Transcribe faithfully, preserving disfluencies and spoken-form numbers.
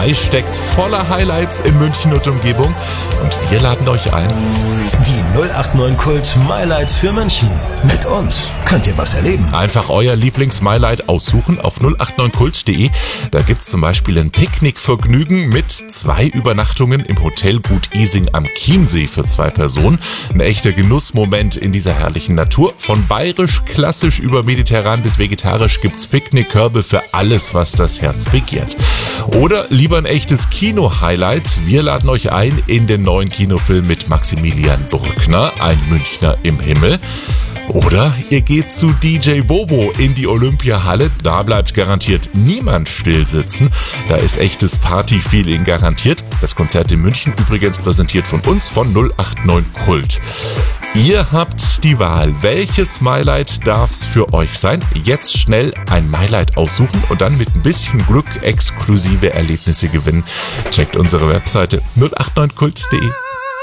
Mai steckt voller Highlights in München und Umgebung und wir laden euch ein. Die null acht neun Kult MyLights für München. Mit uns könnt ihr was erleben. Einfach euer Lieblings-MyLight aussuchen auf null acht neun kult punkt de. Da gibt's zum Beispiel ein Picknickvergnügen mit zwei Übernachtungen im Hotel Gut Ising am Chiemsee für zwei Personen. Ein echter Genussmoment in dieser herrlichen Natur. Von bayerisch, klassisch über mediterran bis vegetarisch gibt's Picknickkörbe für alles, was das Herz begehrt. Oder lieber ein echtes Kino-Highlight. Wir laden euch ein in den neuen Kinofilm mit Maximilian Brückner, ein Münchner im Himmel. Oder ihr geht zu D J Bobo in die Olympiahalle. Da bleibt garantiert niemand still sitzen. Da ist echtes Party-Feeling garantiert. Das Konzert in München übrigens präsentiert von uns, von null acht neun Kult. Ihr habt die Wahl. Welches MyLight darf's für euch sein? Jetzt schnell ein MyLight aussuchen und dann mit ein bisschen Glück exklusive Erlebnisse gewinnen. Checkt unsere Webseite null acht neun kult punkt de.